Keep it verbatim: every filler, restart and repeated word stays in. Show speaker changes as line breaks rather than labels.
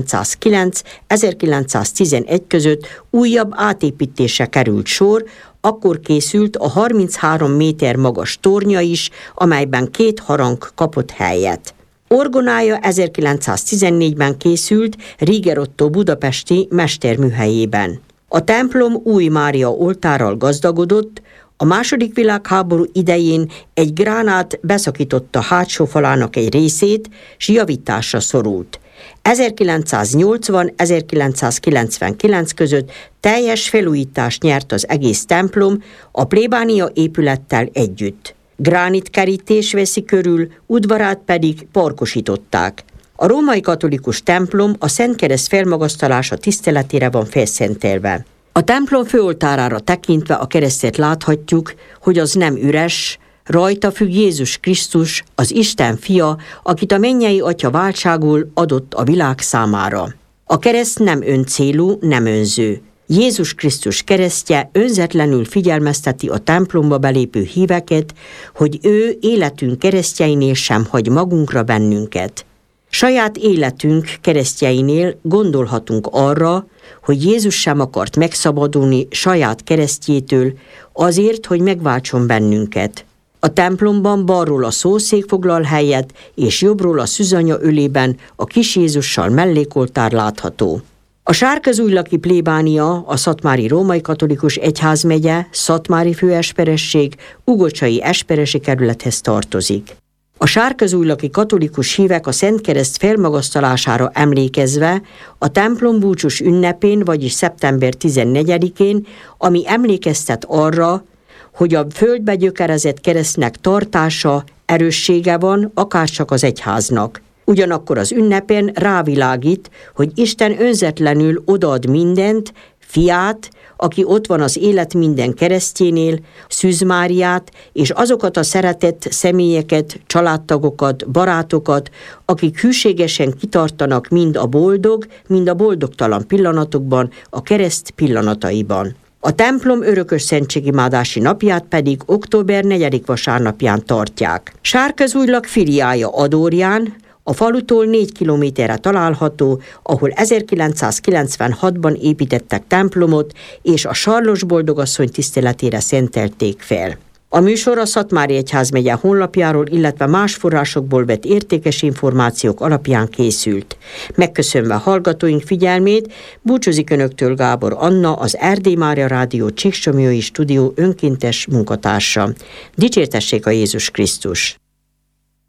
ezerkilencszáz-ezerkilencszáztizenegy között újabb átépítésre került sor, akkor készült a harminchárom méter magas tornya is, amelyben két harang kapott helyet. Orgonája ezerkilencszáztizennégyben készült Riger Otto budapesti mesterműhelyében. A templom új Mária oltárral gazdagodott, a második világháború idején egy gránát beszakította hátsó falának egy részét, s javításra szorult. ezerkilencszáznyolcvan-ezerkilencszázkilencvenkilenc között teljes felújítást nyert az egész templom a plébánia épülettel együtt. Gránitkerítés veszi körül, udvarát pedig parkosították. A római katolikus templom a Szentkereszt felmagasztalása tiszteletére van felszentelve. A templom főoltárára tekintve a keresztet láthatjuk, hogy az nem üres, rajta függ Jézus Krisztus, az Isten fia, akit a mennyei Atya váltságul adott a világ számára. A kereszt nem öncélú, nem önző. Jézus Krisztus keresztje önzetlenül figyelmezteti a templomba belépő híveket, hogy ő életünk keresztjeinél sem hagy magunkra bennünket. Saját életünk keresztjeinél gondolhatunk arra, hogy Jézus sem akart megszabadulni saját keresztjétől azért, hogy megváltson bennünket. A templomban balról a szószék foglal helyet, és jobbról a szűzanya ölében a kis Jézussal mellékoltár látható. A sárközújlaki plébánia, a szatmári római katolikus egyházmegye, szatmári főesperesség, ugocsai esperesi kerülethez tartozik. A sárközújlaki katolikus hívek a Szentkereszt felmagasztalására emlékezve a templom búcsús ünnepén, vagyis szeptember tizennegyedikén, ami emlékeztet arra, hogy a földbe gyökerezett keresztnek tartása, erőssége van, akárcsak az egyháznak. Ugyanakkor az ünnepen rávilágít, hogy Isten önzetlenül odaad mindent, fiát, aki ott van az élet minden keresztjénél, Szűz Máriát, és azokat a szeretett személyeket, családtagokat, barátokat, akik hűségesen kitartanak mind a boldog, mind a boldogtalan pillanatokban, a kereszt pillanataiban. A templom örökösszentségimádási napját pedig október negyedik vasárnapján tartják. Sárközújlak filiája Adorján, a falutól négy kilométerre található, ahol ezerkilencszázkilencvenhatban építettek templomot, és a Sarlos Boldogasszony tiszteletére szentelték fel. A műsor a Szatmári Egyházmegye honlapjáról, illetve más forrásokból vett értékes információk alapján készült. Megköszönve hallgatóink figyelmét, búcsúzik Önöktől Gábor Anna, az Erdély Mária Rádió Csíksomlyói Stúdió önkéntes munkatársa. Dicsértessék a Jézus Krisztus!